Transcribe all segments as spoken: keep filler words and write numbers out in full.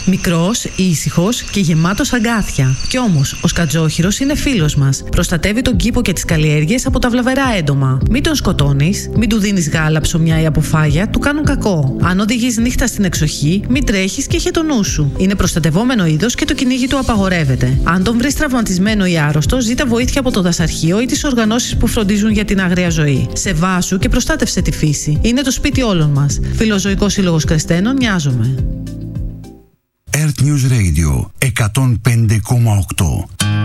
Μικρός, ήσυχος και γεμάτος αγκάθια. Κι όμως, ο σκατζόχυρος είναι φίλος μας. Προστατεύει τον κήπο και τις καλλιέργειες από τα βλαβερά έντομα. Μην τον σκοτώνεις, μην του δίνεις γάλα, ψωμιά ή αποφάγια, του κάνουν κακό. Αν οδηγείς νύχτα στην εξοχή, μην τρέχεις και είχε το νου σου. Είναι προστατευόμενο είδος και το κυνήγι του απαγορεύεται. Αν τον βρεις τραυματισμένο ή άρρωστο, ζήτα βοήθεια από το δασαρχείο ή τις οργανώσεις που φροντίζουν για την άγρια ζωή. Σεβάσου και προστάτευσε τη φύση. Είναι το σπίτι όλων μας. Φιλοζωικός Σύλλογος Κρεστένων, νοιάζομαι. Earth News Radio εκατόν πέντε κόμμα οκτώ.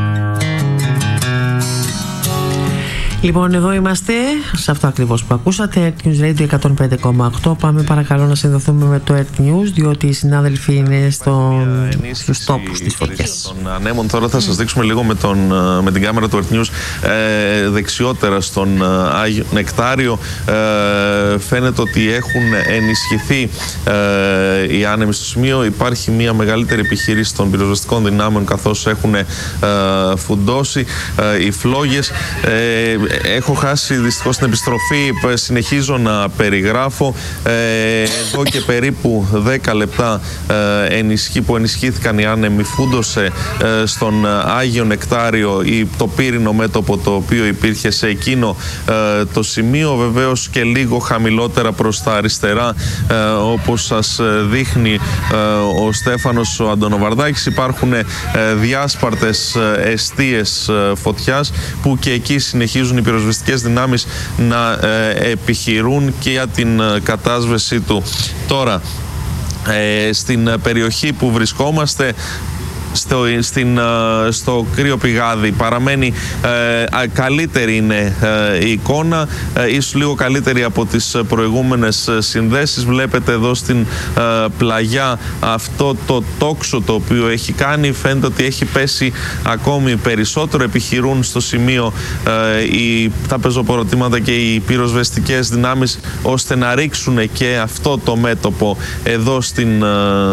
Λοιπόν, εδώ είμαστε σε αυτό ακριβώς που ακούσατε, Earth News Radio εκατόν πέντε κόμμα οκτώ. Πάμε παρακαλώ να συνδεθούμε με το Earth News, διότι οι συνάδελφοι είναι στο, στους τόπους της φωτιάς. Των ανέμων τώρα θα σας δείξουμε λίγο με, τον, με την κάμερα του Earth News ε, δεξιότερα στον Άγιο Νεκτάριο. Ε, φαίνεται ότι έχουν ενισχυθεί ε, οι άνεμοι στο σημείο. Υπάρχει μια μεγαλύτερη επιχείρηση των πυροσβεστικών δυνάμεων, καθώς έχουν ε, φουντώσει ε, οι φλόγες. Ε, Έχω χάσει δυστυχώς την επιστροφή, συνεχίζω να περιγράφω. Ε, εδώ και περίπου δέκα λεπτά ε, ενισχύ, που ενισχύθηκαν οι άνεμοι, φούντωσε ε, στον Άγιο Νεκτάριο ή το πύρινο μέτωπο το οποίο υπήρχε σε εκείνο ε, το σημείο. Βεβαίως και λίγο χαμηλότερα προς τα αριστερά, ε, όπως σας δείχνει ε, ο Στέφανος ο Αντωνοβαρδάκης, υπάρχουν ε, διάσπαρτες ε, εστίες ε, φωτιάς που και εκεί συνεχίζουν οι πυροσβεστικές δυνάμεις να ε, επιχειρούν και για την ε, κατάσβεσή του. Τώρα, ε, στην περιοχή που βρισκόμαστε, Στο, στην, στο κρύο πηγάδι παραμένει ε, καλύτερη είναι ε, η εικόνα, ε, ίσως λίγο καλύτερη από τις προηγούμενες συνδέσεις. Βλέπετε εδώ στην ε, πλαγιά αυτό το τόξο το οποίο έχει κάνει, φαίνεται ότι έχει πέσει ακόμη περισσότερο. Επιχειρούν στο σημείο ε, οι, τα πεζοποροτήματα και οι πυροσβεστικές δυνάμεις ώστε να ρίξουν και αυτό το μέτωπο εδώ στην,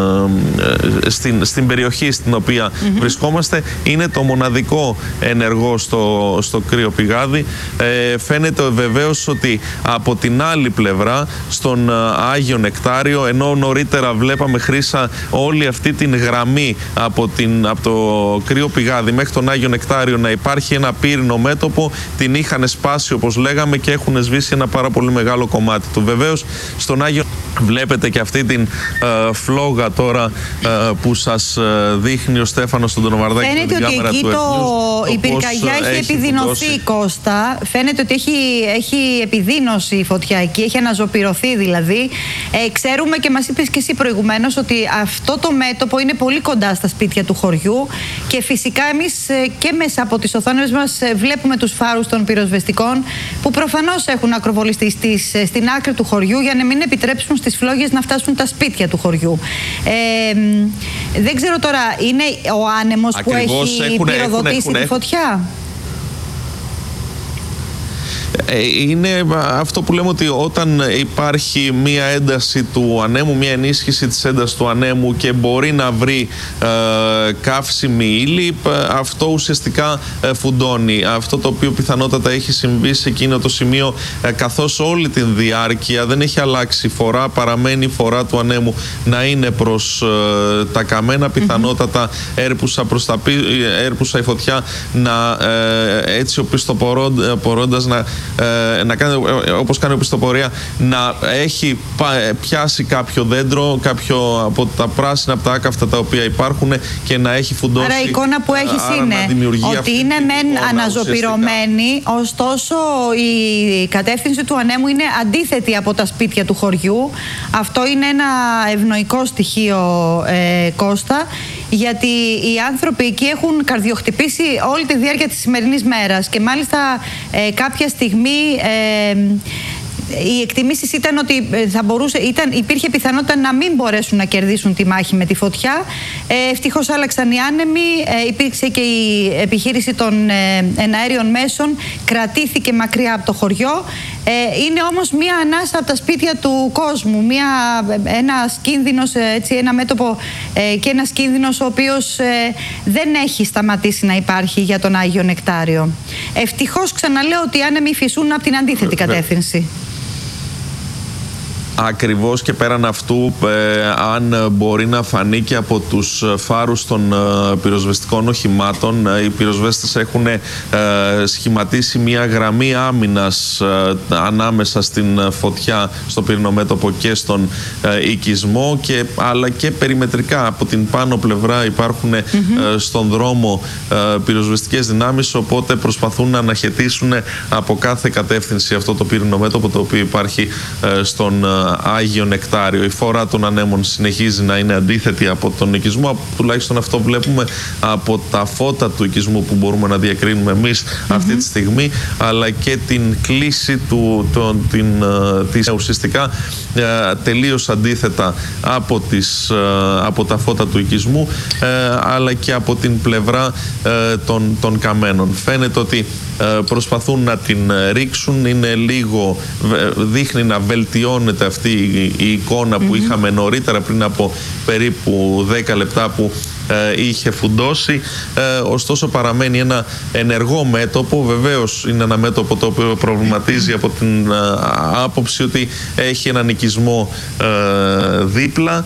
ε, στην, στην περιοχή στην οποία Mm-hmm. βρισκόμαστε. Είναι το μοναδικό ενεργό στο, στο κρύο πηγάδι. Ε, φαίνεται βεβαίως ότι από την άλλη πλευρά, στον Άγιο Νεκτάριο, ενώ νωρίτερα βλέπαμε, Χρύσα, όλη αυτή την γραμμή από, την, από το κρύο πηγάδι μέχρι τον Άγιο Νεκτάριο να υπάρχει ένα πύρινο μέτωπο, την είχαν σπάσει όπως λέγαμε και έχουν σβήσει ένα πάρα πολύ μεγάλο κομμάτι του. Βεβαίως στον Άγιο βλέπετε και αυτή την ε, φλόγα τώρα ε, που σας ε, δείχνει ο Στέφανος στον Αντωνοβαρδάκη. Φαίνεται ότι εκεί το, το η πυρκαγιά έχει, έχει επιδεινωθεί, φουντώσει. Κώστα. Φαίνεται ότι έχει, έχει επιδείνωση η φωτιά εκεί, έχει αναζωπυρωθεί δηλαδή. Ε, ξέρουμε και μας είπες και εσύ προηγουμένως ότι αυτό το μέτωπο είναι πολύ κοντά στα σπίτια του χωριού και φυσικά εμείς και μέσα από τις οθόνες μας βλέπουμε τους φάρους των πυροσβεστικών που προφανώς έχουν ακροβολιστεί στις, στην άκρη του χωριού για να μην επιτρέψουν στις φλόγες να φτάσουν τα σπίτια του χωριού. Ε, δεν ξέρω τώρα, είναι ο άνεμος ακριβώς που έχει έχουν, πυροδοτήσει έχουν, έχουν, τη φωτιά? Είναι αυτό που λέμε, ότι όταν υπάρχει μία ένταση του ανέμου, μία ενίσχυση της έντασης του ανέμου και μπορεί να βρει ε, καύσιμη ύλη, αυτό ουσιαστικά ε, φουντώνει. Αυτό το οποίο πιθανότατα έχει συμβεί σε εκείνο το σημείο, ε, καθώς όλη την διάρκεια δεν έχει αλλάξει φορά, παραμένει η φορά του ανέμου να είναι προς ε, τα καμένα, πιθανότατα mm-hmm. έρπουσα, προς τα, έρπουσα η φωτιά να ε, έτσι ο πιστοπορώντας να Ε, να κάνει, όπως κάνει οπισθοπορία, να έχει πιάσει κάποιο δέντρο, κάποιο από τα πράσινα, από τα άκαυτα τα οποία υπάρχουν και να έχει φουντώσει. Άρα η εικόνα που έχεις είναι ότι είναι μεν αναζωπυρωμένη, ωστόσο η κατεύθυνση του ανέμου είναι αντίθετη από τα σπίτια του χωριού. Αυτό είναι ένα ευνοϊκό στοιχείο, ε, Κώστα, γιατί οι άνθρωποι εκεί έχουν καρδιοχτυπήσει όλη τη διάρκεια της σημερινής μέρας και μάλιστα ε, κάποια στιγμή ε, οι εκτιμήσεις ήταν ότι θα μπορούσε, ήταν, υπήρχε πιθανότητα να μην μπορέσουν να κερδίσουν τη μάχη με τη φωτιά. Ε, ευτυχώς άλλαξαν οι άνεμοι, ε, υπήρξε και η επιχείρηση των ε, εναέριων μέσων, κρατήθηκε μακριά από το χωριό. Ε, είναι όμως μία ανάσα από τα σπίτια του κόσμου, μία, ένας κίνδυνος, έτσι, ένα μέτωπο ε, και ένας κίνδυνος ο οποίος ε, δεν έχει σταματήσει να υπάρχει για τον Άγιο Νεκτάριο. Ευτυχώς ξαναλέω ότι οι άνεμοι φυσούν από την αντίθετη κατεύθυνση. Ακριβώς, και πέραν αυτού, ε, αν μπορεί να φανεί και από τους φάρους των ε, πυροσβεστικών οχημάτων, ε, οι πυροσβέστες έχουν ε, σχηματίσει μια γραμμή άμυνας ε, ανάμεσα στην φωτιά, στο πυρηνομέτωπο και στον ε, οικισμό, και, αλλά και περιμετρικά από την πάνω πλευρά υπάρχουν ε, mm-hmm. στον δρόμο ε, πυροσβεστικές δυνάμεις, οπότε προσπαθούν να αναχαιτήσουν από κάθε κατεύθυνση αυτό το πυρηνομέτωπο το οποίο υπάρχει ε, στον Άγιο Νεκτάριο. Η φορά των ανέμων συνεχίζει να είναι αντίθετη από τον οικισμό, τουλάχιστον αυτό βλέπουμε από τα φώτα του οικισμού που μπορούμε να διακρίνουμε εμείς mm-hmm. αυτή τη στιγμή, αλλά και την κλίση του, το, την, της, ουσιαστικά τελείως αντίθετα από, τις, από τα φώτα του οικισμού, αλλά και από την πλευρά των, των καμένων. Φαίνεται ότι προσπαθούν να την ρίξουν, είναι λίγο, δείχνει να βελτιώνεται αυτή η εικόνα που mm-hmm. είχαμε νωρίτερα, πριν από περίπου δέκα λεπτά που ε, είχε φουντώσει, ε, ωστόσο παραμένει ένα ενεργό μέτωπο. Βεβαίως είναι ένα μέτωπο το οποίο προβληματίζει από την ε, άποψη ότι έχει έναν οικισμό ε, δίπλα.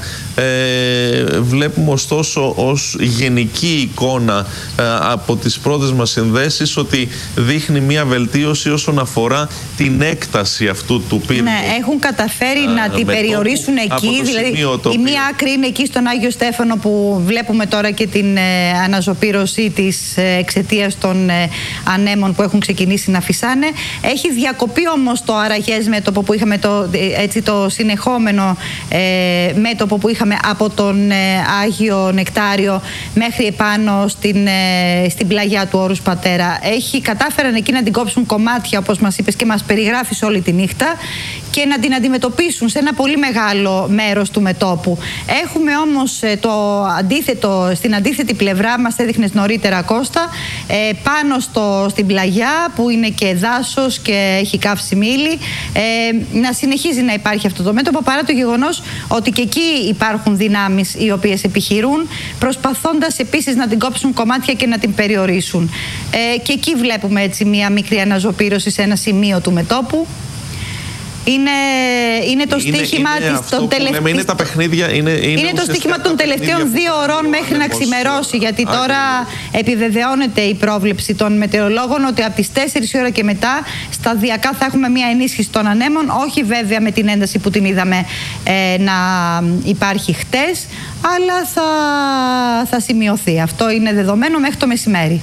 Ε, βλέπουμε ωστόσο ως γενική εικόνα ε, από τις πρώτες μας συνδέσεις ότι δείχνει μια βελτίωση όσον αφορά την έκταση αυτού του πύργου. Ναι, έχουν καταφέρει ε, να την περιορίσουν εκεί, δηλαδή η μία άκρη είναι εκεί στον Άγιο Στέφανο που βλέπουμε τώρα και την ε, αναζωπήρωσή της ε, εξαιτίας των ε, ανέμων που έχουν ξεκινήσει να φυσάνε. Έχει διακοπεί όμως το αραγές μέτωπο που είχαμε, το, έτσι, το συνεχόμενο ε, μέτωπο που είχαμε από τον ε, Άγιο Νεκτάριο μέχρι επάνω στην, ε, στην πλαγιά του Όρους Πατέρα. Έχει κατάφεραν εκεί να την κόψουν κομμάτια, όπως μας είπες και μας περιγράφεις, όλη τη νύχτα, και να την αντιμετωπίσουν σε ένα πολύ μεγάλο μέρος του μετώπου. Έχουμε όμως ε, το αντίθετο, στην αντίθετη πλευρά, μας έδειχνες νωρίτερα Κώστα, ε, πάνω στο, στην πλαγιά που είναι και δάσος και έχει καύσει μήλι, ε, να συνεχίζει να υπάρχει αυτό το μέτωπο, παρά το γεγονός ότι και εκεί υπάρχουν δυνάμεις οι οποίες επιχειρούν, προσπαθώντας επίσης να την κόψουν κομμάτια και να την περιορίσουν. Ε, και εκεί βλέπουμε έτσι μια μικρή αναζωπήρωση σε ένα σημείο του μετώπου. Είναι, είναι το είναι, στοίχημα είναι της, των τελευταίων. Είναι τα παιχνίδια. Είναι, είναι, είναι το στοίχημα των τελευταίων δύο ωρών μέχρι να ξημερώσει. Γιατί τώρα Ά, επιβεβαιώνεται η πρόβλεψη των μετεωρολόγων ότι από τις τέσσερις η ώρα και μετά σταδιακά θα έχουμε μια ενίσχυση των ανέμων. Όχι βέβαια με την ένταση που την είδαμε ε, να υπάρχει χτες, αλλά θα, θα σημειωθεί. Αυτό είναι δεδομένο μέχρι το μεσημέρι.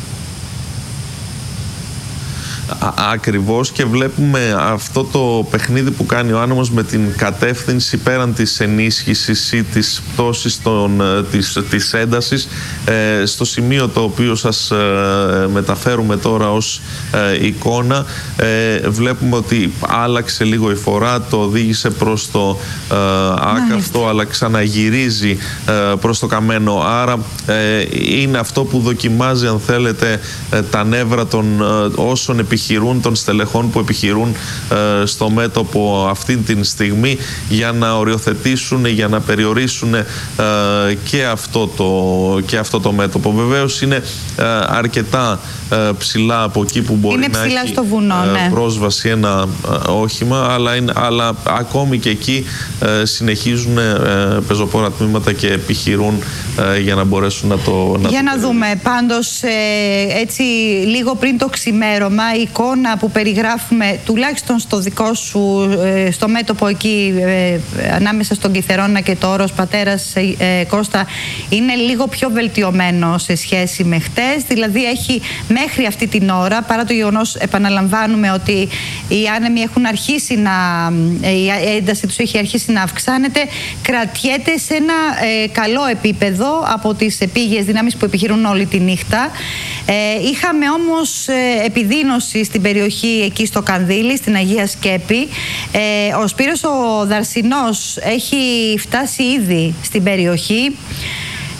Ακριβώς, και βλέπουμε αυτό το παιχνίδι που κάνει ο άνεμος με την κατεύθυνση πέραν της ενίσχυσης ή της πτώσης των, της, της έντασης ε, στο σημείο το οποίο σας ε, μεταφέρουμε τώρα ως ε, εικόνα. Ε, βλέπουμε ότι άλλαξε λίγο η φορά, το οδήγησε προς το ε, άκαυτο, αλλά ξαναγυρίζει ε, προς το καμένο. Άρα ε, είναι αυτό που δοκιμάζει, αν θέλετε, ε, τα νεύρα των ε, όσων επιχειρήσεων, των στελεχών που επιχειρούν ε, στο μέτωπο αυτή τη στιγμή, για να οριοθετήσουν, για να περιορίσουν ε, και, αυτό το, και αυτό το μέτωπο. Βεβαίως είναι ε, αρκετά ε, ψηλά από εκεί που μπορεί είναι να έχει στο βουνό, ε, ναι. πρόσβαση ένα ε, όχημα, αλλά, είναι, αλλά ακόμη και εκεί ε, συνεχίζουν ε, πεζοπόρα τμήματα και επιχειρούν ε, για να μπορέσουν να το να Για το να δούμε πάντως ε, έτσι λίγο πριν το ξημέρωμα, η εικόνα που περιγράφουμε τουλάχιστον στο δικό σου, ε, στο μέτωπο εκεί ε, ανάμεσα στον Κιθερώνα και το Όρος Πατέρας, ε, Κώστα, είναι λίγο πιο βελτιωμένο σε σχέση με χτες. Δηλαδή έχει μέχρι αυτή την ώρα, παρά το γεγονός, επαναλαμβάνουμε ότι οι άνεμοι έχουν αρχίσει να, η ένταση τους έχει αρχίσει να αυξάνεται, κρατιέται σε ένα ε, καλό επίπεδο από τις επίγειες δυνάμεις που επιχειρούν όλη τη νύχτα. Ε, είχαμε όμως ε, επιδείνωση στην περιοχή εκεί στο Κανδύλι, στην Αγία Σκέπη. Ε, ο Σπύρος ο Δαρσινός έχει φτάσει ήδη στην περιοχή.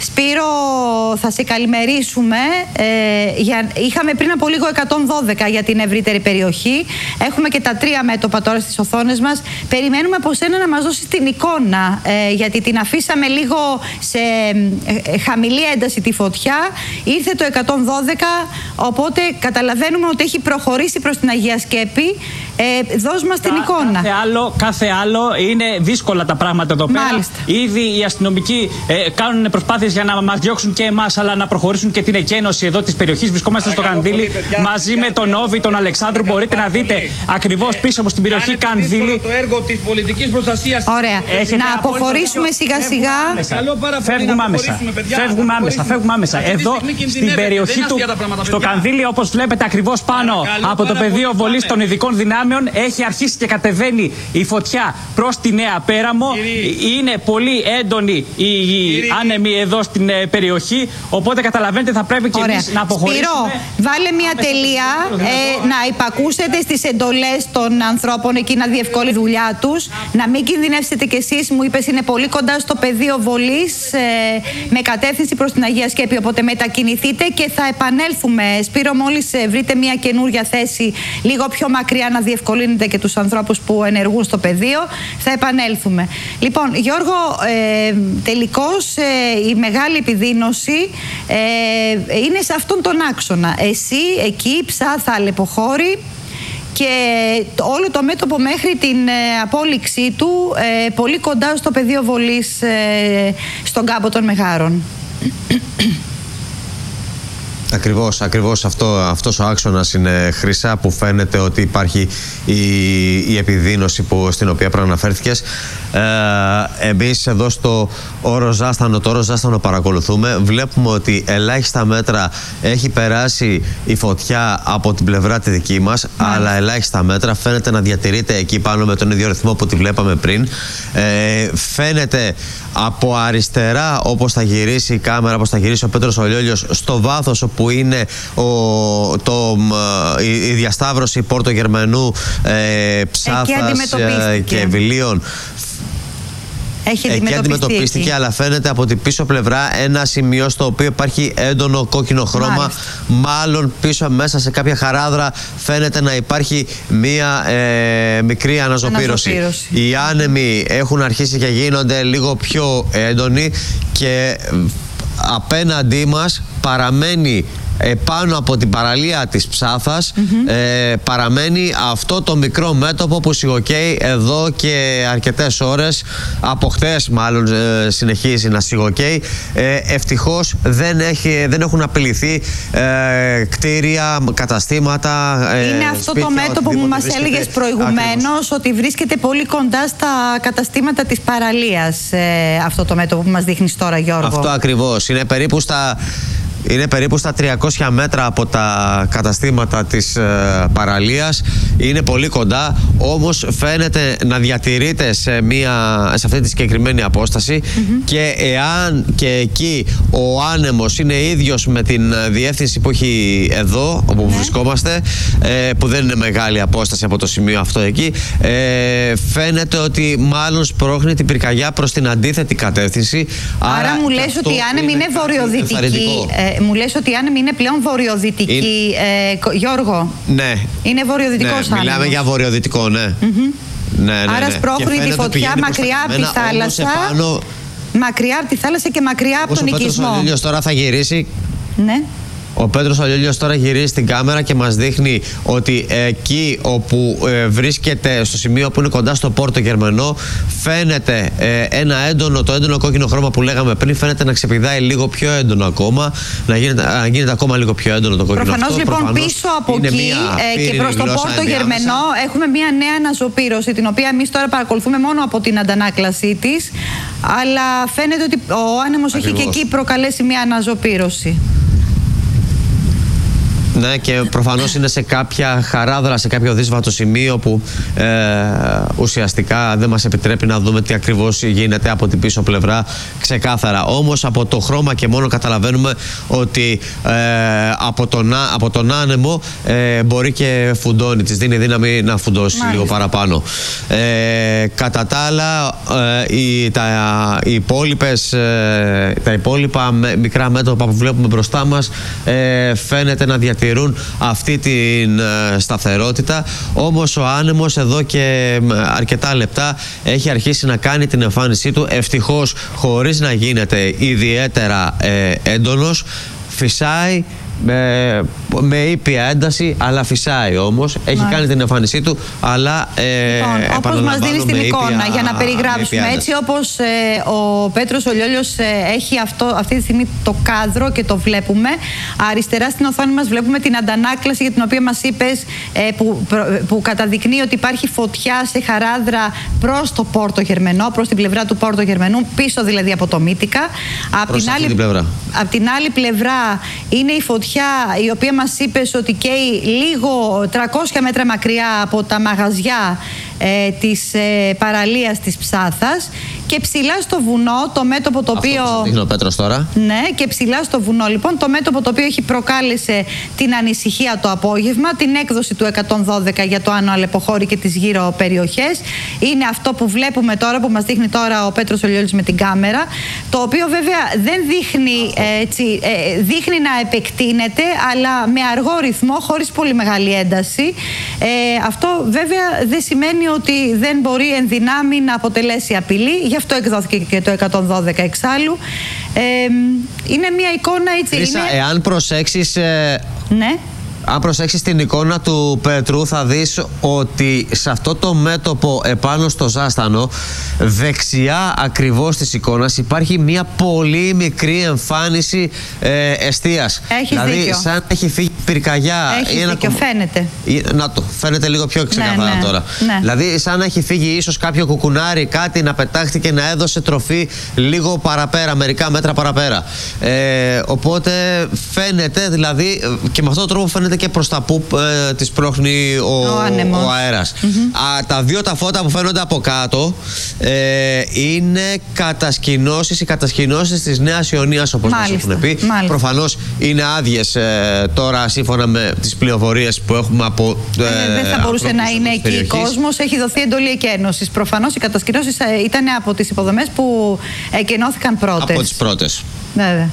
Σπύρο, θα σε καλημερίσουμε. Ε, για, είχαμε πριν από λίγο εκατόν δώδεκα για την ευρύτερη περιοχή. Έχουμε και τα τρία μέτωπα τώρα στις οθόνες μας. Περιμένουμε από σένα να μας δώσεις την εικόνα, ε, γιατί την αφήσαμε λίγο σε ε, χαμηλή ένταση τη φωτιά. Ήρθε το εκατόν δώδεκα, οπότε καταλαβαίνουμε ότι έχει προχωρήσει προς την Αγία Σκέπη. Ε, δώσ' μας την εικόνα. Κάθε άλλο, κάθε άλλο είναι δύσκολα τα πράγματα εδώ πέρα. Μάλιστα. Ήδη οι αστυνομικοί ε, κάνουν προσπάθειες για να μας διώξουν και εμάς, αλλά να προχωρήσουν και την εκένωση εδώ της περιοχής. Βρισκόμαστε στο Κανδύλι μαζί με τον Όβη, τον Αλεξάνδρου. Μπορείτε να δείτε ακριβώς πίσω από στην περιοχή Κανδύλι. Το έργο της πολιτικής προστασίας. Ωραία. Έχετε να αποχωρήσουμε σιγά σιγά. Φεύγουμε άμεσα. Φεύγουμε άμεσα. Φεύγουμε άμεσα. Εδώ στην περιοχή του, στο Κανδύλι, όπως βλέπετε ακριβώς πάνω από το πεδίο βολής των ειδικών δυνάμεων, έχει αρχίσει και κατεβαίνει η φωτιά προς τη Νέα Πέραμο. Είναι πολύ έντονη η άνεμη εδώ στην περιοχή. Οπότε καταλαβαίνετε, θα πρέπει και εμείς να αποχωρήσουμε. Σπύρο, βάλε μια τελεία, ε, να υπακούσετε στις εντολές των ανθρώπων εκεί να διευκολύνει τη δουλειά τους. Να μην κινδυνεύσετε κι εσείς, μου είπες, είναι πολύ κοντά στο πεδίο βολής, ε, με κατεύθυνση προς την Αγία Σκέπη. Οπότε μετακινηθείτε και θα επανέλθουμε. Σπύρο, μόλις βρείτε μια καινούρια θέση λίγο πιο μακριά να διευκολύνετε και τους ανθρώπους που ενεργούν στο πεδίο, θα επανέλθουμε. Λοιπόν, Γιώργο, ε, τελικώς ε, η μεγάλη επιδείνωση ε, είναι σε αυτόν τον άξονα. Εσύ εκεί, Ψάθα, Αλεποχώρη, και όλο το μέτωπο μέχρι την ε, απόλυξή του ε, πολύ κοντά στο πεδίο βολής ε, στον κάμπο των Μεγάρων. Ακριβώς, ακριβώς αυτό, αυτός ο άξονας είναι, Χρυσά, που φαίνεται ότι υπάρχει η, η επιδείνωση που, στην οποία προαναφέρθηκες. Ε, εμείς εδώ στο Ροζάστανο, το Ροζάστανο παρακολουθούμε. Βλέπουμε ότι ελάχιστα μέτρα έχει περάσει η φωτιά από την πλευρά τη δική μας, yeah. αλλά ελάχιστα μέτρα. Φαίνεται να διατηρείται εκεί πάνω με τον ίδιο ρυθμό που τη βλέπαμε πριν. Ε, φαίνεται από αριστερά, όπως θα γυρίσει η κάμερα, όπως θα γυρίσει ο Πέτρος ο Λιόλιος, στο βάθος όπου είναι ο, το, η, η διασταύρωση Πόρτο Γερμανού, ε, Ψάθας ε, και Βιλίων. Έχει εκεί αντιμετωπίστηκε, εκεί. Αλλά φαίνεται από την πίσω πλευρά ένα σημείο στο οποίο υπάρχει έντονο κόκκινο χρώμα. Μάλιστα. Μάλλον πίσω μέσα σε κάποια χαράδρα φαίνεται να υπάρχει μία ε, μικρή αναζωπήρωση. αναζωπήρωση. Οι άνεμοι έχουν αρχίσει και γίνονται λίγο πιο έντονοι και απέναντί μας παραμένει πάνω από την παραλία της Ψάθας, mm-hmm. ε, παραμένει αυτό το μικρό μέτωπο που σιγοκαίει εδώ και αρκετές ώρες. Από χτες μάλλον ε, συνεχίζει να σιγοκαίει. Ε, ευτυχώς δεν, έχει, δεν έχουν απειληθεί ε, κτίρια, καταστήματα. Ε, Είναι αυτό σπίτια, το μέτωπο που μας έλεγες προηγουμένως, ότι βρίσκεται πολύ κοντά στα καταστήματα της παραλίας. Ε, αυτό το μέτωπο που μας δείχνεις τώρα, Γιώργο. Αυτό ακριβώς. Είναι περίπου στα... Είναι περίπου στα τριακόσια μέτρα από τα καταστήματα της ε, παραλίας. Είναι πολύ κοντά, όμως φαίνεται να διατηρείται σε, μια, σε αυτή τη συγκεκριμένη απόσταση. Mm-hmm. Και εάν και εκεί ο άνεμος είναι ίδιος με την διεύθυνση που έχει εδώ, όπου mm-hmm. βρισκόμαστε, ε, που δεν είναι μεγάλη απόσταση από το σημείο αυτό εκεί, ε, φαίνεται ότι μάλλον σπρώχνει την πυρκαγιά προς την αντίθετη κατεύθυνση. Άρα, άρα μου λες ότι η άνεμη είναι, είναι βορειοδυτική. Μου λες ότι η άνεμη είναι πλέον βορειοδυτική, είναι... ε, Γιώργο. Ναι. Είναι βορειοδυτικός άνεμος. Ναι, μιλάμε για βορειοδυτικό, ναι. Mm-hmm. ναι, ναι, ναι. Άρα σπρώχνει τη φωτιά μακριά από τη θάλασσα. Επάνω... Μακριά από τη θάλασσα και μακριά από τον οικισμό. Ο Πέτρος τώρα θα γυρίσει. Ναι. Ο Πέτρος ο Λιόλιος τώρα γυρίζει την κάμερα και μας δείχνει ότι εκεί όπου ε, βρίσκεται, στο σημείο που είναι κοντά στο Πόρτο Γερμανό, φαίνεται ε, ένα έντονο, το έντονο κόκκινο χρώμα που λέγαμε πριν, φαίνεται να ξεπηδάει λίγο πιο έντονο ακόμα, να γίνεται, να γίνεται ακόμα λίγο πιο έντονο το κόκκινο προφανώς, αυτό. Λοιπόν, προφανώς πίσω από εκεί ε, και προς το Πόρτο Γερμανό έχουμε μια νέα αναζωπήρωση, την οποία εμείς τώρα παρακολουθούμε μόνο από την αντανάκλασή της, αλλά φαίνεται ότι ο άνεμος έχει και εκεί προκαλέσει μια αναζωπήρωση. Ναι, και προφανώς είναι σε κάποια χαράδρα, σε κάποιο δύσβατο σημείο που ε, ουσιαστικά δεν μας επιτρέπει να δούμε τι ακριβώς γίνεται από την πίσω πλευρά ξεκάθαρα. Όμως από το χρώμα και μόνο καταλαβαίνουμε ότι ε, από, τον, από τον άνεμο ε, μπορεί και φουντώνει, της δίνει δύναμη να φουντώσει Μάλιστα. λίγο παραπάνω. Ε, κατά τα άλλα, ε, οι, τα, οι υπόλοιπες, ε, τα υπόλοιπα μικρά μέτωπα που βλέπουμε μπροστά μας ε, φαίνεται να διατηρούν αυτή την ε, σταθερότητα. Όμως ο άνεμος εδώ και αρκετά λεπτά έχει αρχίσει να κάνει την εμφάνισή του, ευτυχώς χωρίς να γίνεται ιδιαίτερα ε, έντονος. Φυσάει με, με ήπια ένταση, αλλά φυσάει όμως. Έχει Μάλιστα. κάνει την εμφάνισή του, αλλά ε, λοιπόν, όπως μας δίνει στην εικόνα, ήπια, για να περιγράψουμε, έτσι όπως ε, ο Πέτρος ο Λιόλιος ε, έχει αυτό, αυτή τη στιγμή το κάδρο και το βλέπουμε. Αριστερά στην οθόνη μας βλέπουμε την αντανάκλαση για την οποία μας είπες, ε, που, που καταδεικνύει ότι υπάρχει φωτιά σε χαράδρα προς το Πόρτο Γερμενό, προς την πλευρά του Πόρτο Γερμενού, πίσω δηλαδή από το Μύτικα. Απ' την, άλλη, την, απ' την άλλη πλευρά είναι η φωτιά η οποία μας είπες ότι καίει λίγο τριακόσια μέτρα μακριά από τα μαγαζιά ε, της ε, παραλίας της Ψάθας, και ψηλά στο βουνό το μέτωπο το οποίο... Αυτό δείχνει ο Πέτρος τώρα. Ναι, και ψηλά στο βουνό λοιπόν το μέτωπο το οποίο έχει προκάλεσε την ανησυχία το απόγευμα, την έκδοση του εκατόν δώδεκα για το Άνω Αλεποχώρι και τις γύρω περιοχές. Είναι αυτό που βλέπουμε τώρα, που μας δείχνει τώρα ο Πέτρος ο Λιόλιος με την κάμερα, το οποίο βέβαια δεν δείχνει, έτσι, ε, δείχνει να επεκτείνεται, αλλά με αργό ρυθμό, χωρίς πολύ μεγάλη ένταση. Ε, αυτό βέβαια δεν σημαίνει ότι δεν μπορεί εν δυνάμει να αποτελέσει απειλή. Γι' αυτό εκδόθηκε και το εκατόν δώδεκα εξάλλου. Ε, είναι μια εικόνα, έτσι. Χρύσα, είναι... εάν προσέξεις... Ε... Ναι. Αν προσέξεις την εικόνα του Πέτρου, θα δεις ότι σε αυτό το μέτωπο επάνω στο ζάστανο, δεξιά ακριβώς της εικόνας, υπάρχει μια πολύ μικρή εμφάνιση ε, εστίας. Έχεις δηλαδή δίκιο. σαν έχει φύγει πυρκαγιά. Έχεις δίκιο, κομμ... φαίνεται. Να το, φαίνεται λίγο πιο ξεκάθαρα ναι, ναι, τώρα. Ναι. Δηλαδή σαν να έχει φύγει ίσως κάποιο κουκουνάρι, κάτι να πετάχτηκε, να έδωσε τροφή λίγο παραπέρα, μερικά μέτρα παραπέρα. Ε, οπότε φαίνεται, δηλαδή, και με αυτόν τον τρόπο φαίνεται και προς τα που ε, τις πρόχνει ο, ο, ο αέρας. Mm-hmm. Α, τα δύο τα φώτα που φαίνονται από κάτω ε, είναι κατασκηνώσεις, οι κατασκηνώσεις της Νέας Ιωνίας, όπως μας έχουν πει. Μάλιστα. Προφανώς είναι άδειες ε, τώρα, σύμφωνα με τις πληροφορίες που έχουμε από ε, ε, δεν θα μπορούσε να είναι εκεί ο κόσμος. Έχει δοθεί εντολή εκένωσης. Προφανώς οι κατασκηνώσεις ε, ήταν από τις υποδομές που εκενώθηκαν πρώτες. Από τις πρώτες. Βέβαια.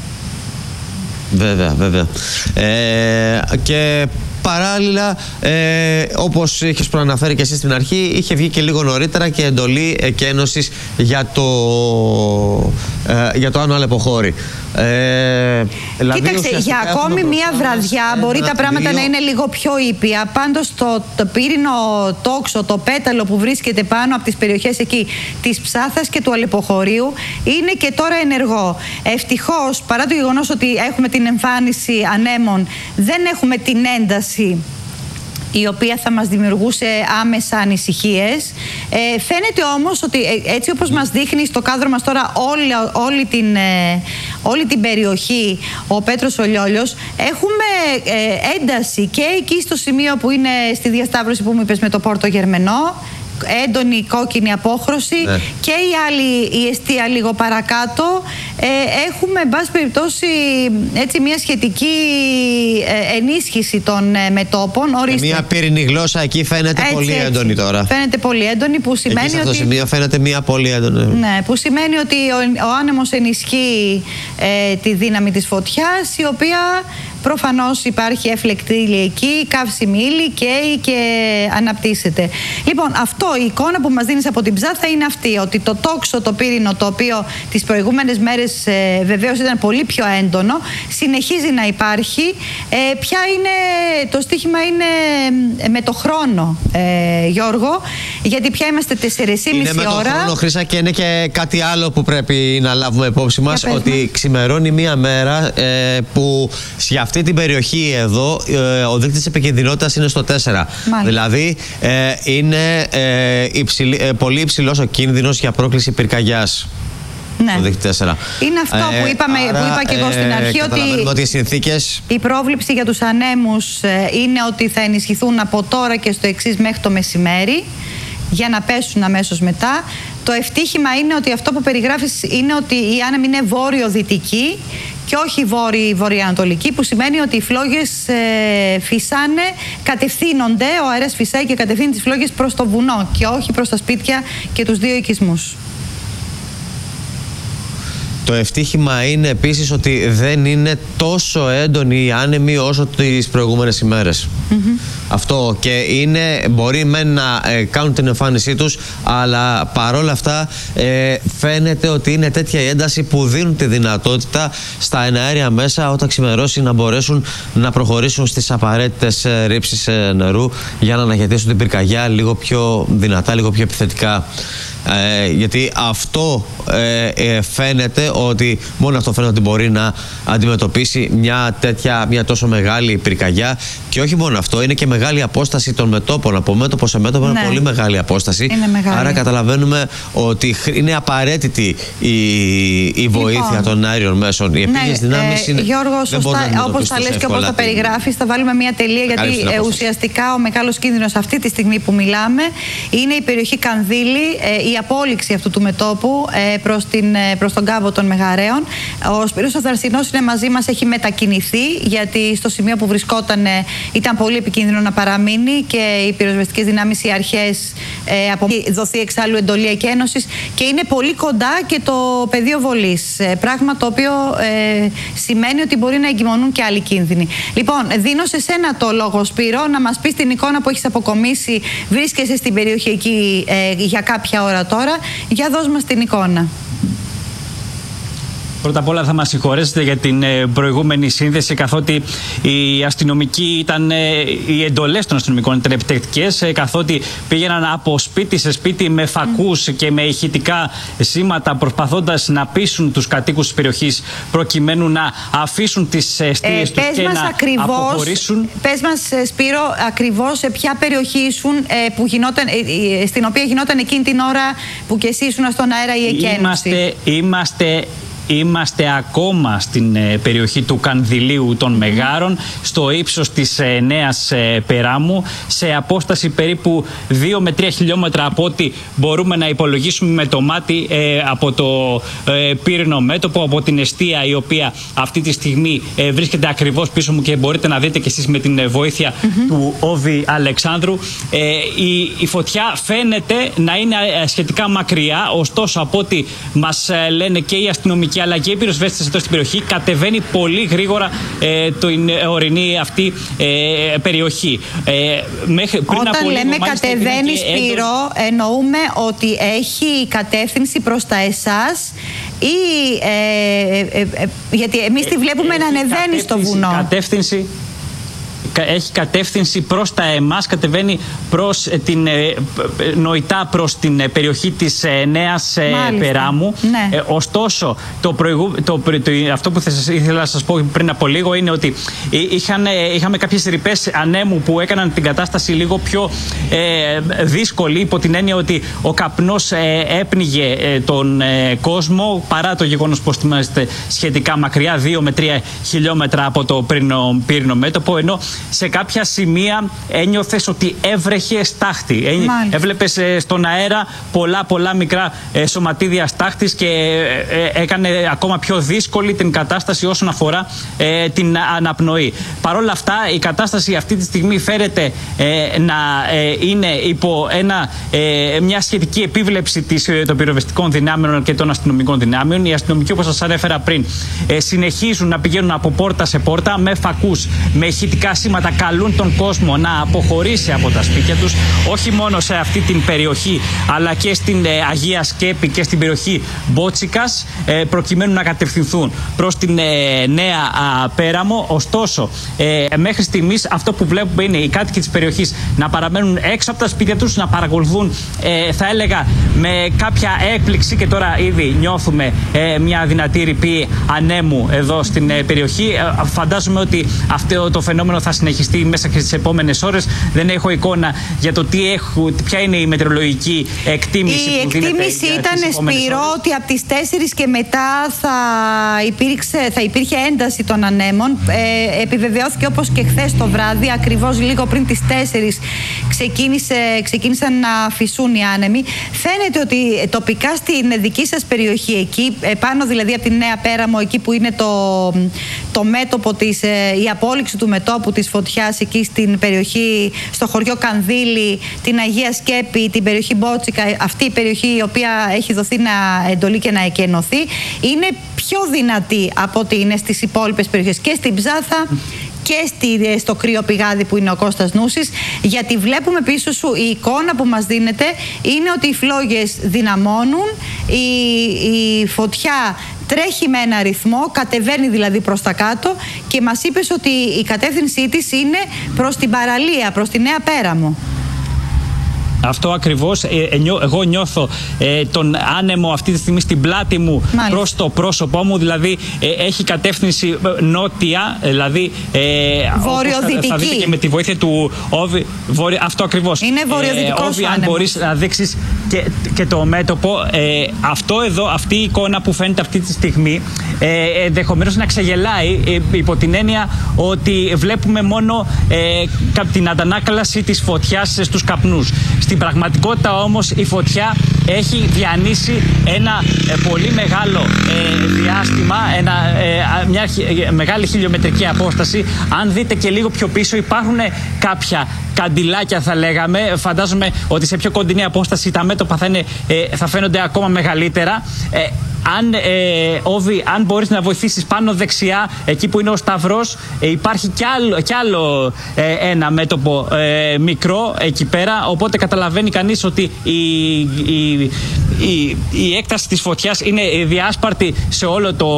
Βέβαια, βέβαια. Ε, και παράλληλα, ε, όπως είχες προαναφέρει και εσύ στην αρχή, είχε βγει και λίγο νωρίτερα και εντολή εκένωσης για το, ε, για το Άνω Αλεποχώρι. Ε, δηλαδή κοίταξε, για ακόμη μία βραδιά μπορεί τα πράγματα δύο... να είναι λίγο πιο ήπια. Πάντως το, το πύρινο τόξο, το πέταλο που βρίσκεται πάνω από τις περιοχές εκεί της Ψάθας και του Αλεποχωρίου είναι και τώρα ενεργό. Ευτυχώς, παρά το γεγονός ότι έχουμε την εμφάνιση ανέμων, δεν έχουμε την ένταση η οποία θα μας δημιουργούσε άμεσα ανησυχίες. Ε, φαίνεται όμως ότι έτσι όπως μας δείχνει στο κάδρο μας τώρα όλη, όλη, την, ε, όλη την περιοχή ο Πέτρος ο Λιόλιος, έχουμε ε, ένταση και εκεί στο σημείο που είναι στη διασταύρωση που μου είπες με το Πόρτο Γερμενό, έντονη κόκκινη απόχρωση, ναι. Και η άλλη η εστία λίγο παρακάτω. ε, έχουμε εν πάση περιπτώσει έτσι μια σχετική ε, ενίσχυση των ε, μετόπων. Ορίστε. Μια πύρινη γλώσσα εκεί φαίνεται έτσι, πολύ έτσι. έντονη τώρα. Φαίνεται πολύ έντονη, που σημαίνει εκεί σε αυτό ότι... το σημείο φαίνεται μια πολύ έντονη. Ναι, που σημαίνει ότι ο, ο άνεμος ενισχύει ε, τη δύναμη της φωτιάς, η οποία προφανώς υπάρχει έφλεκτη ύλη εκεί, καύσιμη ύλη, καίει και αναπτύσσεται. Λοιπόν, αυτό, η εικόνα που μας δίνεις από την Ψάθα είναι αυτή, ότι το τόξο, το πύρινο, το οποίο τις προηγούμενες μέρες ε, βεβαίως ήταν πολύ πιο έντονο, συνεχίζει να υπάρχει. Ε, ποια είναι, το στοίχημα είναι με το χρόνο, ε, Γιώργο, γιατί πια είμαστε τέσσερις και μισή ώρα. Είναι με το χρόνο, Χρύσα, και είναι και κάτι άλλο που πρέπει να λάβουμε υπόψη μας, ότι ξημερώνει μία μέρα ε, που για αυτή την περιοχή εδώ ε, ο δείκτης επικινδυνότητας είναι στο τέσσερα. Μάλιστα. Δηλαδή ε, είναι ε, υψηλή, ε, πολύ υψηλός ο κίνδυνος για πρόκληση πυρκαγιάς. Ναι. Το δίκτυο τέσσερα. Είναι αυτό ε, που, είπαμε, άρα, που είπα και εγώ στην αρχή, ε, ότι, ότι οι συνθήκες... η πρόβλεψη για τους ανέμους ε, είναι ότι θα ενισχυθούν από τώρα και στο εξής μέχρι το μεσημέρι, για να πέσουν αμέσως μετά. Το ευτύχημα είναι ότι αυτό που περιγράφεις είναι ότι η άνεμη είναι βόρειο-δυτική και όχι βόρειο-βορειοανατολική, που σημαίνει ότι οι φλόγες ε, φυσάνε, κατευθύνονται, ο αέρας φυσάει και κατευθύνει τις φλόγες προς το βουνό και όχι προς τα σπίτια και τους δύο οικισμούς. Το ευτύχημα είναι επίσης ότι δεν είναι τόσο έντονοι οι άνεμοι όσο τις προηγούμενες ημέρες. Mm-hmm. Αυτό, και είναι, μπορεί μεν να ε, κάνουν την εμφάνισή τους, αλλά παρόλα αυτά ε, φαίνεται ότι είναι τέτοια η ένταση που δίνουν τη δυνατότητα στα εναέρια μέσα όταν ξημερώσει να μπορέσουν να προχωρήσουν στις απαραίτητες ε, ρήψεις ε, νερού για να αναχαιτήσουν την πυρκαγιά λίγο πιο δυνατά, λίγο πιο επιθετικά. Ε, γιατί αυτό ε, ε, φαίνεται ότι μόνο αυτό φαίνεται ότι μπορεί να αντιμετωπίσει μια τέτοια, μια τόσο μεγάλη πυρκαγιά. Και όχι μόνο αυτό, είναι και μεγάλη απόσταση των μετώπων. Από μέτωπο σε μέτωπο ναι. είναι πολύ μεγάλη απόσταση. Μεγάλη. Άρα καταλαβαίνουμε ότι είναι απαραίτητη η, η βοήθεια λοιπόν, των αέριων μέσων. Οι επίγειες ναι, δυνάμεις είναι. Γιώργο, σωστά, όπως τα λες και όπως τα περιγράφεις, θα βάλουμε μια τελεία, γιατί ε, ουσιαστικά ο μεγάλος κίνδυνος αυτή τη στιγμή που μιλάμε είναι η περιοχή Κανδύλη, ε, η απόλυξη αυτού του μετώπου ε, προς, την, ε, προς τον κάβο των Μεγαρέων. Ο Σπύρος ο Θρασινός είναι μαζί μας, έχει μετακινηθεί, γιατί στο σημείο που βρισκόταν ε, ήταν πολύ επικίνδυνο να παραμείνει και οι πυροσβεστικές δυνάμεις, οι αρχές, ε, από δοθεί εξάλλου εντολή εκένωσης, και είναι πολύ κοντά και το πεδίο βολής. Ε, πράγμα το οποίο ε, σημαίνει ότι μπορεί να εγκυμονούν και άλλοι κίνδυνοι. Λοιπόν, δίνω σε σένα το λόγο, Σπύρο, να μας πεις την εικόνα που έχεις αποκομίσει. Βρίσκεσαι στην περιοχή εκεί ε, για κάποια ώρα τώρα. Για δώσ' μας την εικόνα. Πρώτα απ' όλα θα μας συγχωρέσετε για την προηγούμενη σύνδεση, καθότι οι αστυνομικοί ήταν, οι εντολές των αστυνομικών ήταν επιτεκτικές, καθότι πήγαιναν από σπίτι σε σπίτι με φακούς mm. και με ηχητικά σήματα, προσπαθώντας να πείσουν τους κατοίκους της περιοχής προκειμένου να αφήσουν τις εστίες ε, τους και να ακριβώς, αποχωρήσουν. Πες μας, Σπύρο, ακριβώς σε ποια περιοχή ήσουν, ε, που γινόταν, ε, στην οποία γινόταν εκείνη την ώρα που και εσύ ήσουν στον αέρα η εκένωση. Είμαστε, είμαστε Είμαστε ακόμα στην ε, περιοχή του Κανδυλίου των Μεγάρων, στο ύψος της ε, Νέας ε, Περάμου, σε απόσταση περίπου δύο με τρία χιλιόμετρα από ό,τι μπορούμε να υπολογίσουμε με το μάτι ε, από το ε, πύρινο μέτωπο, από την εστία η οποία αυτή τη στιγμή ε, βρίσκεται ακριβώς πίσω μου και μπορείτε να δείτε και εσείς με την βοήθεια mm-hmm. του Όβη Αλεξάνδρου. Ε, η, η φωτιά φαίνεται να είναι σχετικά μακριά, ωστόσο από ό,τι μας ε, λένε και οι αστυνομικοί αλλά και οι πυροσβέστες εδώ στην περιοχή, κατεβαίνει πολύ γρήγορα ε, την ορεινή αυτή ε, περιοχή. Ε, μέχρι, πριν Όταν από λέμε κατεβαίνει, Σπύρο, έντο... εννοούμε ότι έχει κατεύθυνση προς τα εσάς ή ε, ε, ε, γιατί εμείς τη βλέπουμε ε, να ανεβαίνει στο βουνό. Κατεύθυνση έχει κατεύθυνση προς τα εμάς, κατεβαίνει προς την, ε, νοητά προς την ε, περιοχή της ε, Νέας ε, Περάμου. Ναι. Ε, ωστόσο, το προηγου, το, το, το, αυτό που θα σας, ήθελα να σας πω πριν από λίγο είναι ότι είχαν, είχαμε κάποιες ρηπές ανέμου που έκαναν την κατάσταση λίγο πιο ε, δύσκολη, υπό την έννοια ότι ο καπνός ε, έπνιγε ε, τον ε, κόσμο, παρά το γεγονός πως είμαστε σχετικά μακριά, δύο με τρία χιλιόμετρα από το πύρινο, πύρινο μέτωπο, ενώ σε κάποια σημεία ένιωθες ότι έβρεχε στάχτη. Μάλιστα. Έβλεπες στον αέρα πολλά πολλά μικρά σωματίδια στάχτης και έκανε ακόμα πιο δύσκολη την κατάσταση όσον αφορά την αναπνοή. Παρ' όλα αυτά η κατάσταση αυτή τη στιγμή φέρεται να είναι υπό ένα, μια σχετική επίβλεψη της, των πυροσβεστικών δυνάμεων και των αστυνομικών δυνάμεων. Οι αστυνομικοί, όπως σας ανέφερα πριν, συνεχίζουν να πηγαίνουν από πόρτα σε πόρτα με φακούς, με ηχητικά σήματα, καλούν τον κόσμο να αποχωρήσει από τα σπίτια τους, όχι μόνο σε αυτή την περιοχή αλλά και στην ε, Αγία Σκέπη και στην περιοχή Μπότσικας, ε, προκειμένου να κατευθυνθούν προς την ε, Νέα α, Πέραμο. Ωστόσο, ε, μέχρι στιγμής αυτό που βλέπουμε είναι οι κάτοικοι της περιοχής να παραμένουν έξω από τα σπίτια τους, να παρακολουθούν, ε, θα έλεγα με κάποια έκπληξη, και τώρα ήδη νιώθουμε ε, μια δυνατή ρηπή ανέμου εδώ στην ε, περιοχή. Ε, φαντάζομαι ότι αυτό το φαινόμενο θα θα συνεχιστεί μέσα και στις επόμενες ώρες. Δεν έχω εικόνα για το τι έχω, ποια είναι η μετεωρολογική εκτίμηση η που δίνεται. Η εκτίμηση ήταν, Σπύρο, ότι από τις τέσσερις και μετά θα, υπήρξε, θα υπήρχε ένταση των ανέμων. Ε, επιβεβαιώθηκε όπως και χθες το βράδυ, ακριβώς λίγο πριν τις τέσσερις ξεκίνησε, ξεκίνησαν να φυσούν οι άνεμοι. Φαίνεται ότι τοπικά στην δική σας περιοχή, εκεί πάνω δηλαδή από τη Νέα Πέραμο, εκεί που είναι το, το μέτωπο της, η απόλυξη του μετώπου της φωτιάς, εκεί στην περιοχή, στο χωριό Κανδύλη, την Αγία Σκέπη, την περιοχή Μπότσικα, αυτή η περιοχή η οποία έχει δοθεί να εντολή και να εκενωθεί, είναι πιο δυνατή από ότι είναι στις υπόλοιπες περιοχές, και στην Ψάθα και στη, στο κρύο πηγάδι που είναι ο Κώστας Νούσης, γιατί βλέπουμε πίσω σου η εικόνα που μας δίνεται είναι ότι οι φλόγες δυναμώνουν, η, η φωτιά τρέχει με ένα ρυθμό, κατεβαίνει δηλαδή προς τα κάτω, και μας είπες ότι η κατεύθυνσή της είναι προς την παραλία, προς τη Νέα Πέραμο. Αυτό ακριβώς. Ε, εγώ νιώθω ε, τον άνεμο αυτή τη στιγμή στην πλάτη μου. Μάλιστα. Προς το πρόσωπό μου, δηλαδή ε, έχει κατεύθυνση νότια, δηλαδή ε, βορειοδυτική. Θα, θα δείτε και με τη βοήθεια του Όβη. Βορει, αυτό ακριβώς. Είναι βορειοδυτικός ε, Όβη, ο αν μπορείς να δείξεις και, και το μέτωπο, ε, αυτό εδώ, αυτή η εικόνα που φαίνεται αυτή τη στιγμή, ε, ενδεχομένως να ξεγελάει, ε, υπό την έννοια ότι βλέπουμε μόνο ε, την αντανάκλαση της φωτιάς στους καπνούς. Στην πραγματικότητα όμως η φωτιά έχει διανύσει ένα ε, πολύ μεγάλο ε, διάστημα, ένα, ε, μια ε, μεγάλη χιλιομετρική απόσταση. Αν δείτε και λίγο πιο πίσω υπάρχουν κάποια καντιλάκια, θα λέγαμε. Φαντάζομαι ότι σε πιο κοντινή απόσταση τα μέτωπα θα, είναι, ε, θα φαίνονται ακόμα μεγαλύτερα. Ε, Αν, ε, Όβη, αν μπορείς να βοηθήσεις πάνω δεξιά, εκεί που είναι ο Σταυρός, ε, υπάρχει κι άλλο, κι άλλο ε, ένα μέτωπο ε, μικρό εκεί πέρα, οπότε καταλαβαίνει κανείς ότι η, η, η, η έκταση της φωτιάς είναι διάσπαρτη σε όλο το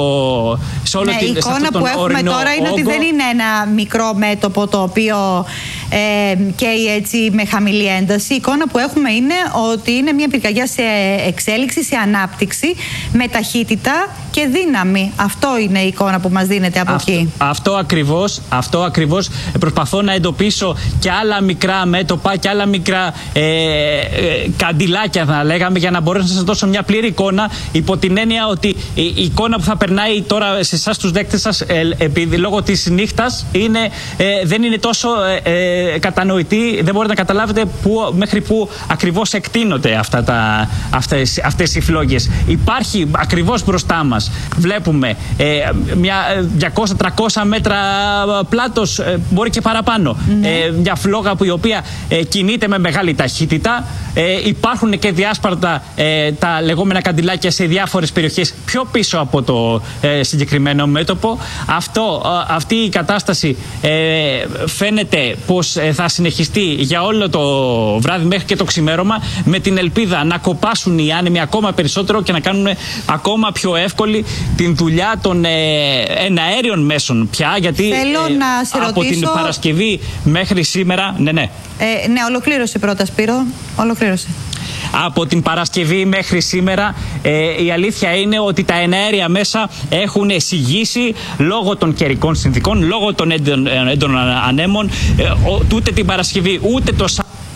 σε όλο ναι, την, η εικόνα που έχουμε τώρα είναι όγκο. Ότι δεν είναι ένα μικρό μέτωπο το οποίο ε, καίει έτσι με χαμηλή ένταση. Η εικόνα που έχουμε είναι ότι είναι μια πυρκαγιά σε εξέλιξη, σε ανάπτυξη, με ταχύτητα και δύναμη. Αυτό είναι η εικόνα που μας δίνεται από αυτό, εκεί. Αυτό ακριβώς, αυτό ακριβώς. Προσπαθώ να εντοπίσω και άλλα μικρά μέτωπα και άλλα μικρά ε, ε, καντιλάκια, θα λέγαμε, για να μπορέσω να σας δώσω μια πλήρη εικόνα, υπό την έννοια ότι η, η εικόνα που θα περνάει τώρα σε εσάς τους δέκτες σας, ε, επειδή λόγω της νύχτας είναι, ε, δεν είναι τόσο ε, ε, κατανοητή, δεν μπορείτε να καταλάβετε που, μέχρι που ακριβώς εκτείνονται αυτά τα, αυτές, αυτές οι φλόγες. Υπάρχει ακριβώς μπροστά μας, βλέπουμε ε, μια διακόσια με τριακόσια μέτρα πλάτος, ε, μπορεί και παραπάνω. Ναι. Ε, μια φλόγα που η οποία ε, κινείται με μεγάλη ταχύτητα. Ε, υπάρχουν και διάσπαρτα ε, τα λεγόμενα καντιλάκια σε διάφορες περιοχές πιο πίσω από το ε, συγκεκριμένο μέτωπο. Αυτό, ε, αυτή η κατάσταση ε, φαίνεται πως ε, θα συνεχιστεί για όλο το βράδυ μέχρι και το ξημέρωμα, με την ελπίδα να κοπάσουν οι άνεμοι ακόμα περισσότερο και να κάνουν ακόμα πιο εύκολη την δουλειά των ε, εναέριων μέσων πια, γιατί Θέλω ε, να σε από ρωτήσω... την Παρασκευή μέχρι σήμερα, ναι, ναι. Ε, ναι, ολοκλήρωσε πρώτα, Σπύρο. Ολοκλήρωσε. Από την Παρασκευή μέχρι σήμερα ε, η αλήθεια είναι ότι τα εναέρια μέσα έχουν συγγύσει λόγω των καιρικών συνθηκών, λόγω των έντονων ανέμων. Ε, ο, ούτε την Παρασκευή ούτε το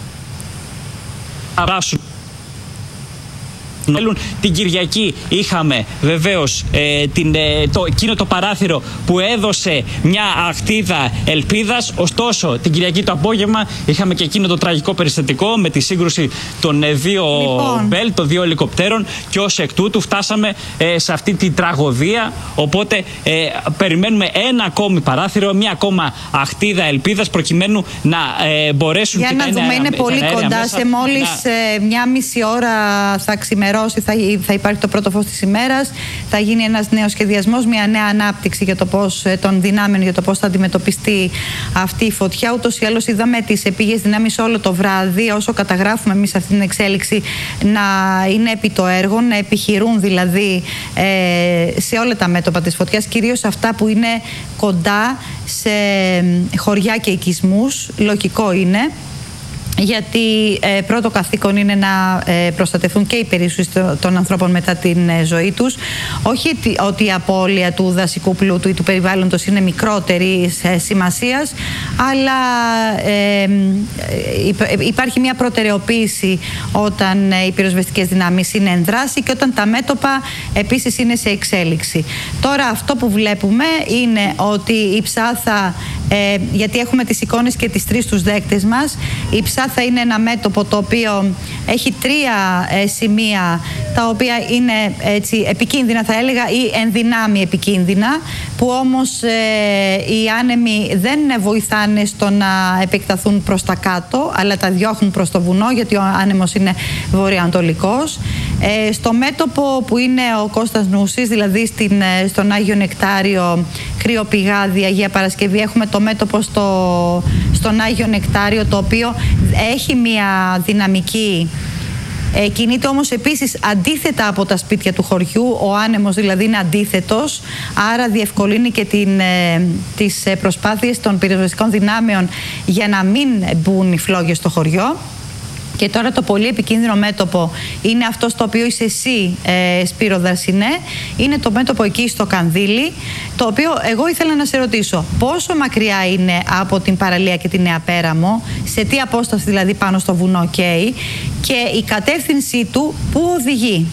Σάββατο. Την Κυριακή είχαμε βεβαίως ε, την, ε, το, εκείνο το παράθυρο που έδωσε μια αχτίδα ελπίδας. Ωστόσο την Κυριακή το απόγευμα είχαμε και εκείνο το τραγικό περιστατικό με τη σύγκρουση των ε, δύο λοιπόν. Μπέλ, των δύο ελικοπτέρων, και ως εκ τούτου φτάσαμε ε, σε αυτή την τραγωδία. Οπότε ε, περιμένουμε ένα ακόμη παράθυρο, μια ακόμα αχτίδα ελπίδας, προκειμένου να ε, μπορέσουν για και να τα δούμε, είναι πολύ κοντά, μέσα, σε μόλις να... ε, μια μισή ώρα θα ξημερώσει. Θα, θα υπάρχει το πρώτο φως της ημέρας, θα γίνει ένας νέος σχεδιασμός, μια νέα ανάπτυξη για το πώς, των δυνάμεων, για το πώς θα αντιμετωπιστεί αυτή η φωτιά. Ούτως ή άλλως είδαμε τις επίγειες δυνάμεις όλο το βράδυ, όσο καταγράφουμε εμείς αυτή την εξέλιξη, να είναι επί το έργο, να επιχειρούν δηλαδή ε, σε όλα τα μέτωπα της φωτιάς, κυρίως αυτά που είναι κοντά σε χωριά και οικισμούς. Λογικό είναι. γιατί ε, πρώτο καθήκον είναι να ε, προστατευτούν και οι περιουσίες των ανθρώπων μετά την ε, ζωή τους. Όχι ότι η απώλεια του δασικού πλούτου ή του περιβάλλοντος είναι μικρότερη ε, σημασίας, αλλά ε, ε, υπάρχει μια προτεραιοποίηση όταν ε, οι πυροσβεστικές δυνάμεις είναι εν δράση και όταν τα μέτωπα επίσης είναι σε εξέλιξη. Τώρα αυτό που βλέπουμε είναι ότι η Ψάθα, ε, γιατί έχουμε τις εικόνες και τις τρεις τους δέκτες μας, η Ψάθα θα είναι ένα μέτωπο το οποίο έχει τρία ε, σημεία τα οποία είναι έτσι, επικίνδυνα, θα έλεγα, ή ενδυνάμει επικίνδυνα, που όμως ε, οι άνεμοι δεν βοηθάνε στο να επεκταθούν προς τα κάτω, αλλά τα διώχνουν προς το βουνό, γιατί ο άνεμος είναι βορειοανατολικός. Ε, στο μέτωπο που είναι ο Κώστας Νούσης, δηλαδή στην, στον Άγιο Νεκτάριο, Κρυοπηγάδη, Αγία Παρασκευή, έχουμε το μέτωπο στο, στον Άγιο Νεκτάριο, το οποίο έχει μια δυναμική, ε, κινείται όμως επίσης αντίθετα από τα σπίτια του χωριού. Ο άνεμος δηλαδή είναι αντίθετος, άρα διευκολύνει και την, ε, τις προσπάθειες των πυροσβεστικών δυνάμεων για να μην μπουν οι φλόγες στο χωριό. Και τώρα το πολύ επικίνδυνο μέτωπο είναι αυτό στο οποίο είσαι εσύ, ε, Σπύρο Δαρσινέ. Είναι το μέτωπο εκεί στο Κανδύλι, το οποίο εγώ ήθελα να σε ρωτήσω πόσο μακριά είναι από την παραλία και τη Νέα Πέραμο, σε τι απόσταση δηλαδή πάνω στο βουνό καίει, και η κατεύθυνσή του πού οδηγεί.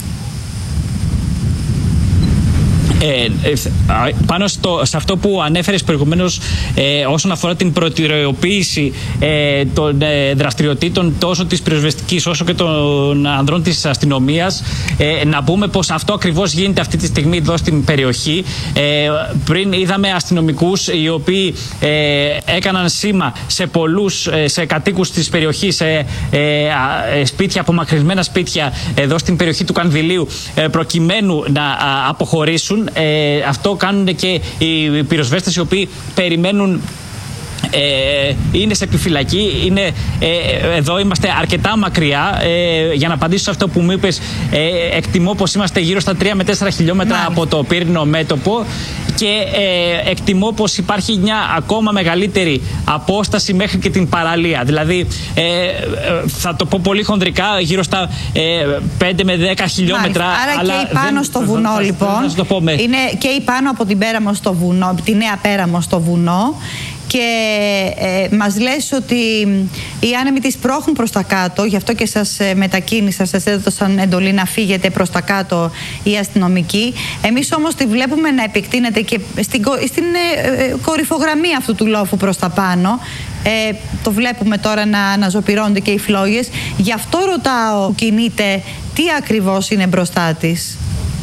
Ε, ε, πάνω στο, σε αυτό που ανέφερες προηγουμένως, ε, όσον αφορά την προτεραιοποίηση ε, των ε, δραστηριοτήτων τόσο της πυροσβεστικής όσο και των ανδρών της αστυνομίας, ε, να πούμε πως αυτό ακριβώς γίνεται αυτή τη στιγμή εδώ στην περιοχή. Ε, πριν είδαμε αστυνομικούς οι οποίοι ε, έκαναν σήμα σε πολλούς, ε, σε κατοίκους της περιοχής, σε ε, ε, σπίτια, απομακρυσμένα σπίτια εδώ στην περιοχή του Κανδυλίου, ε, προκειμένου να α, αποχωρήσουν. Ε, αυτό κάνουν και οι πυροσβέστες οι οποίοι περιμένουν, ε, είναι σε επιφυλακή, είναι, ε, εδώ είμαστε αρκετά μακριά. Ε, για να απαντήσω σε αυτό που μου είπες, ε, εκτιμώ πως είμαστε γύρω στα τρία με τέσσερα χιλιόμετρα Μάλιστα. από το πύρινο μέτωπο, και ε, εκτιμώ πως υπάρχει μια ακόμα μεγαλύτερη απόσταση μέχρι και την παραλία. Δηλαδή, ε, θα το πω πολύ χονδρικά, γύρω στα ε, πέντε με δέκα χιλιόμετρα. Μάλιστα. Άρα αλλά και η πάνω δεν, στο βουνό, θα, λοιπόν, θα, θα είναι και η πάνω από την Πέραμο στο βουνό, από τη Νέα Πέραμο στο βουνό. Και ε, μας λες ότι οι άνεμοι τις πρόχνουν προς τα κάτω, γι' αυτό και σας ε, μετακίνησαν, σας έδωσαν εντολή να φύγετε προς τα κάτω οι αστυνομικοί. Εμείς όμως τη βλέπουμε να επεκτείνεται και στην, στην ε, ε, κορυφογραμμή αυτού του λόφου προς τα πάνω. Ε, το βλέπουμε τώρα να αναζωπυρώνονται και οι φλόγες. Γι' αυτό ρωτάω που κινείται, τι ακριβώς είναι μπροστά της.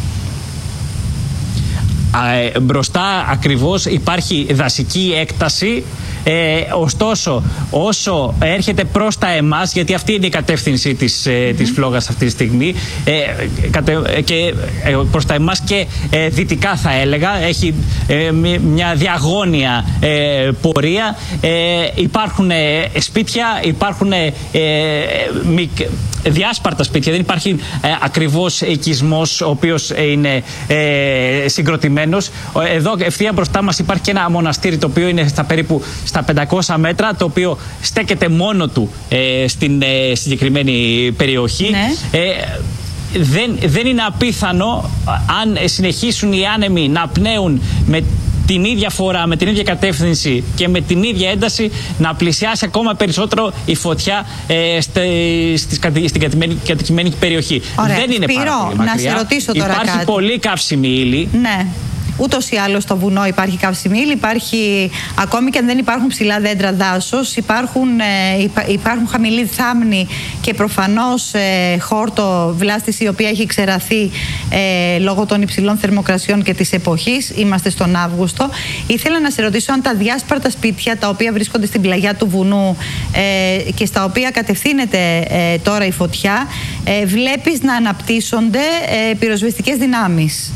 Ε, μπροστά ακριβώς υπάρχει δασική έκταση, ε, ωστόσο όσο έρχεται προς τα εμάς, γιατί αυτή είναι η κατεύθυνση της, ε, της φλόγας αυτή τη στιγμή, ε, κατε, και ε, προς τα εμάς και ε, δυτικά θα έλεγα, έχει ε, μια διαγώνια ε, πορεία, ε, υπάρχουν ε, σπίτια, υπάρχουν ε, μικ, διάσπαρτα σπίτια, δεν υπάρχει ε, ακριβώς οικισμός ο οποίος ε, είναι ε, συγκροτημένος. Εδώ ευθεία μπροστά μας υπάρχει και ένα μοναστήρι το οποίο είναι στα περίπου στα πεντακόσια μέτρα, το οποίο στέκεται μόνο του ε, στην ε, συγκεκριμένη περιοχή. Ναι. Ε, δεν, δεν είναι απίθανο, αν συνεχίσουν οι άνεμοι να πνέουν με την ίδια φορά, με την ίδια κατεύθυνση και με την ίδια ένταση, να πλησιάσει ακόμα περισσότερο η φωτιά ε, στε, στις, στην κατοικημένη περιοχή. Ωραία. Δεν είναι Σπύρο, πάρα πολύ μακριά. Να σε ρωτήσω τώρα Υπάρχει κάτι. πολύ καύσιμη ύλη. Ναι. Ούτως ή άλλως στο βουνό υπάρχει καύσιμη ύλη, υπάρχει, ακόμη και αν δεν υπάρχουν ψηλά δέντρα δάσος, υπάρχουν, ε, υπά, υπάρχουν χαμηλή θάμνη και προφανώς ε, χόρτο βλάστηση, η οποία έχει ξεραθεί ε, λόγω των υψηλών θερμοκρασιών και της εποχής. Είμαστε στον Αύγουστο. Ήθελα να σε ρωτήσω αν τα διάσπαρτα σπίτια τα οποία βρίσκονται στην πλαγιά του βουνού ε, και στα οποία κατευθύνεται ε, τώρα η φωτιά, ε, βλέπεις να αναπτύσσονται ε, πυροσβεστικές δυνάμεις.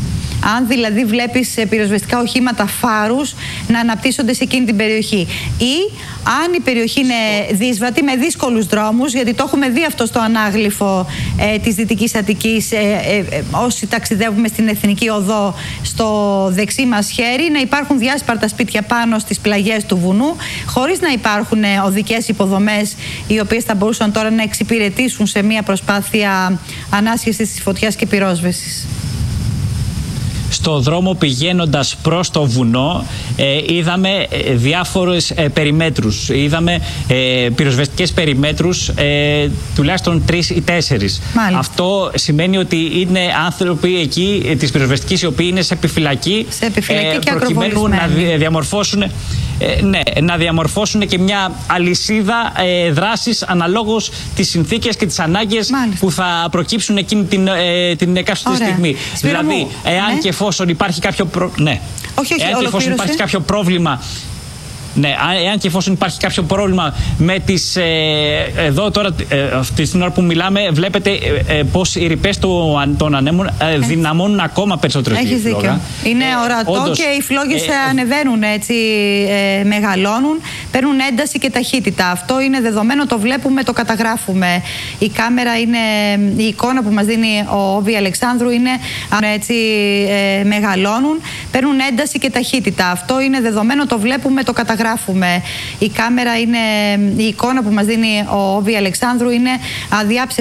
Αν δηλαδή βλέπεις πυροσβεστικά οχήματα φάρους να αναπτύσσονται σε εκείνη την περιοχή. Ή αν η περιοχή είναι δύσβατη, με δύσκολους δρόμους, γιατί το έχουμε δει αυτό στο ανάγλυφο ε, της Δυτικής Αττικής, ε, ε, ε, όσοι ταξιδεύουμε στην Εθνική Οδό, στο δεξί μας χέρι, να υπάρχουν διάσπαρτα σπίτια πάνω στις πλαγιές του βουνού, χωρίς να υπάρχουν οδικές υποδομές οι οποίες θα μπορούσαν τώρα να εξυπηρετήσουν σε μια προσπάθεια ανάσχεσης της φωτιάς και πυρόσβεσης. Στο δρόμο πηγαίνοντας προς το βουνό ε, είδαμε ε, διάφορες ε, περιμέτρους. Είδαμε ε, πυροσβεστικές περιμέτρους, ε, τουλάχιστον τρεις ή τέσσερις. Μάλιστα. Αυτό σημαίνει ότι είναι άνθρωποι εκεί ε, της πυροσβεστικής οι οποίοι είναι σε επιφυλακή, σε επιφυλακή ε, και προκειμένου να διαμορφώσουν Ε, ναι, να διαμορφώσουν και μια αλυσίδα ε, δράσης αναλόγως τις συνθήκες και τις ανάγκες που θα προκύψουν εκείνη την, ε, την εκάστοτε στιγμή. Σπύρο δηλαδή, μου, εάν ναι. και εφόσον υπάρχει κάποιο, προ... ναι. όχι, όχι, εάν και εφόσον υπάρχει κάποιο πρόβλημα. Ναι, εάν και εφόσον υπάρχει κάποιο πρόβλημα με τις. Ε, εδώ τώρα, ε, αυτή την ώρα που μιλάμε, βλέπετε ε, ε, πως οι ρηπές των, των ανέμων ε, δυναμώνουν ακόμα περισσότερο τη φλόγα. Έχεις δίκιο. Είναι ε, ορατό όντως, και οι φλόγες ε, ανεβαίνουν, έτσι, ε, μεγαλώνουν, παίρνουν ένταση και ταχύτητα. Αυτό είναι δεδομένο, το βλέπουμε, το καταγράφουμε. Η κάμερα είναι, η εικόνα που μας δίνει ο Όβι Αλεξάνδρου είναι, έτσι, ε, μεγαλώνουν, παίρνουν ένταση και ταχύτητα. Αυτό είναι δεδομένο, το βλέπουμε, το καταγράφουμε. Η κάμερα είναι, η εικόνα που μας δίνει ο Όβι Αλεξάνδρου είναι αδιάψευτη.